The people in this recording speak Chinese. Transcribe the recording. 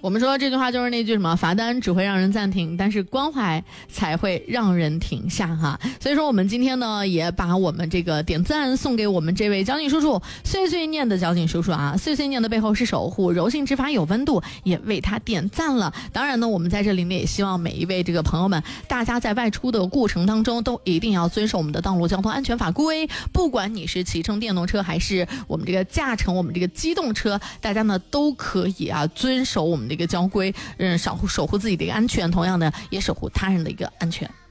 我们说这句话就是那句什么，罚单只会让人暂停，但是关怀才会让人停下哈。所以说我们今天呢也把我们这个点赞送给我们这位交警叔叔，碎碎念的交警叔叔啊，碎碎念的背后是守护，柔性执法有温度，也为他点赞了。当然呢，我们在这里面也希望每一位这个朋友们，大家在外出的过程当中都一定要遵守我们的道路交通安全法规，不管你是骑乘电动车还是我们这个驾乘我们这个机动车，大家呢都可以遵守我们这个交规，守护自己的一个安全，同样的也守护他人的一个安全。